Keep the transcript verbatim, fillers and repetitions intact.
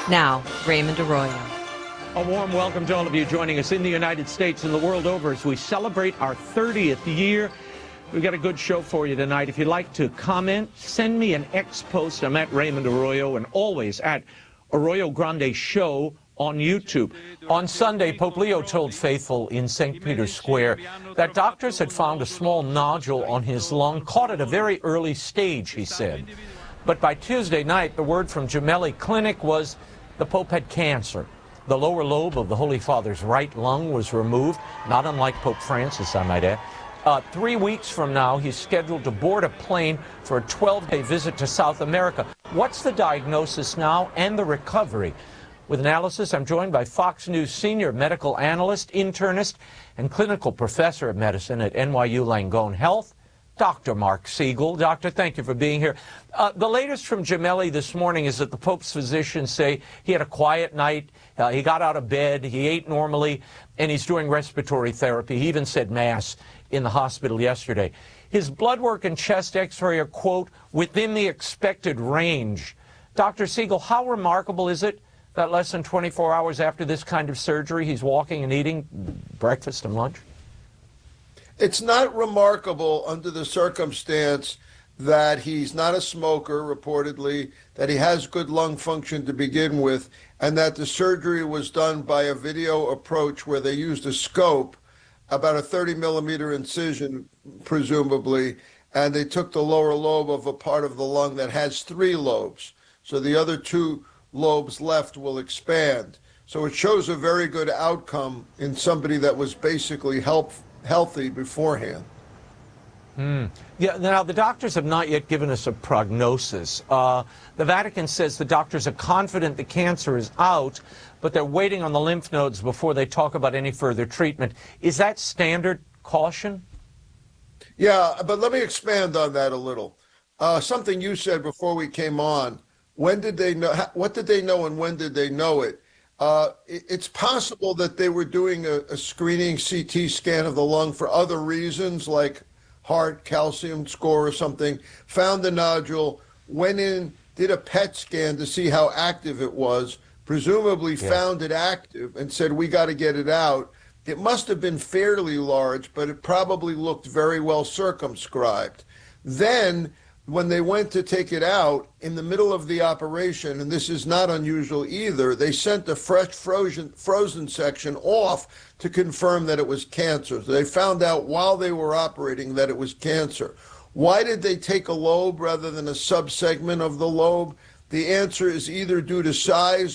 Now, Raymond Arroyo. A warm welcome to all of you joining us in the United States and the world over as we celebrate our thirtieth year. We've got a good show for you tonight. If you'd like to comment, send me an X post. I'm at Raymond Arroyo and always at Arroyo Grande Show on YouTube. On Sunday, Pope Leo told faithful in Saint Peter's Square that doctors had found a small nodule on his lung, caught at a very early stage, he said. But by Tuesday night, the word from Gemelli Clinic was the Pope had cancer. The lower lobe of the Holy Father's right lung was removed, not unlike Pope Francis, I might add. Uh, three weeks from now, he's scheduled to board a plane for a twelve-day visit to South America. What's the diagnosis now and the recovery? With analysis, I'm joined by Fox News senior medical analyst, internist, and clinical professor of medicine at N Y U Langone Health, Doctor Mark Siegel. Doctor, thank you for being here. Uh, the latest from Gemelli this morning is that the Pope's physicians say he had a quiet night, uh, he got out of bed, he ate normally, and he's doing respiratory therapy. He even said Mass in the hospital yesterday. His blood work and chest x-ray are, quote, within the expected range. Doctor Siegel, how remarkable is it that less than twenty-four hours after this kind of surgery, he's walking and eating breakfast and lunch? It's not remarkable under the circumstance that he's not a smoker, reportedly, that he has good lung function to begin with, and that the surgery was done by a video approach where they used a scope, about a thirty millimeter incision, presumably, and they took the lower lobe of a part of the lung that has three lobes. So the other two lobes left will expand. So it shows a very good outcome in somebody that was basically help, healthy beforehand. Mm. Yeah, now, the doctors have not yet given us a prognosis. Uh, the Vatican says the doctors are confident the cancer is out, but they're waiting on the lymph nodes before they talk about any further treatment. Is that standard caution? Yeah, but let me expand on that a little. Uh, something you said before we came on. When did they know? What did they know, and when did they know it? Uh, it it's possible that they were doing a, a screening C T scan of the lung for other reasons, like heart calcium score or something, found the nodule, went in, did a P E T scan to see how active it was, presumably yeah. found it active and said, we got to get it out. It must have been fairly large, but it probably looked very well circumscribed. Then, when they went to take it out, in the middle of the operation, and this is not unusual either, they sent the fresh frozen, frozen section off to confirm that it was cancer. So they found out while they were operating that it was cancer. Why did they take a lobe rather than a subsegment of the lobe? The answer is either due to size